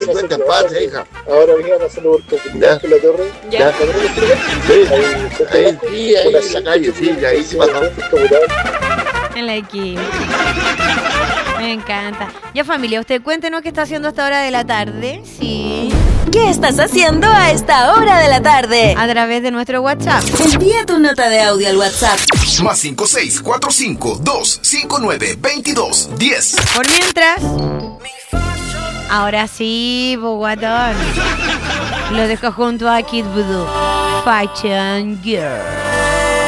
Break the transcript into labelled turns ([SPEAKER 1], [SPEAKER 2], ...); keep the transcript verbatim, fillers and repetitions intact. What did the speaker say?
[SPEAKER 1] cincuenta empates, hija.
[SPEAKER 2] Ahora venían haciendo oportunidades con la torre.
[SPEAKER 3] Ya.
[SPEAKER 2] La torre de
[SPEAKER 1] Sí, ahí, sí, ahí en la calle, sí, ahí se pasó.
[SPEAKER 3] En la equipo. Me encanta. Ya, familia, usted cuéntenos qué está haciendo a esta hora de la tarde. Sí.
[SPEAKER 4] ¿Qué estás haciendo a esta hora de la tarde?
[SPEAKER 3] A través de nuestro WhatsApp.
[SPEAKER 4] Envía tu nota de audio al WhatsApp.
[SPEAKER 5] Más cinco seis cuatro cinco dos cinco nueve veintidós diez.
[SPEAKER 3] Por mientras. Ahora sí, Boguatón. Lo dejo junto a Kid Voodoo. Fashion Girl.